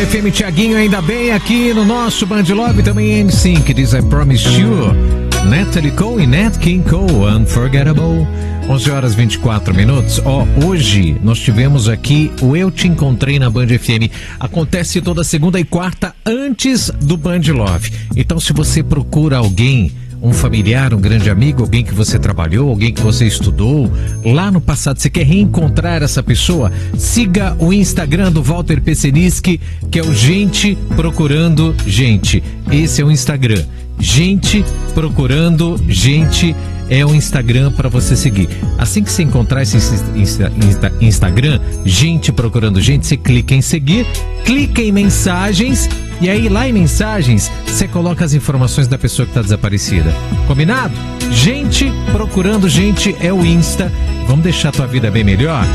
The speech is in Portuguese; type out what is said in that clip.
FM Thiaguinho, ainda bem, aqui no nosso Band Love, também NSYNC, diz I Promise You, Natalie Cole e Nat King Cole, Unforgettable. 11h24. Hoje nós tivemos aqui o Eu Te Encontrei na Band FM. Acontece toda segunda e quarta antes do Band Love. Então, se você procura alguém, um familiar, um grande amigo, alguém que você trabalhou, alguém que você estudou lá no passado, você quer reencontrar essa pessoa, siga o Instagram do Walter Peseniski, que é o Gente Procurando Gente. Esse é o Instagram. Gente Procurando Gente é o Instagram para você seguir. Assim que você encontrar esse Instagram, Gente Procurando Gente, você clica em seguir, clica em mensagens, e aí lá em mensagens você coloca as informações da pessoa que está desaparecida. Combinado? Gente Procurando Gente é o Insta. Vamos deixar a tua vida bem melhor?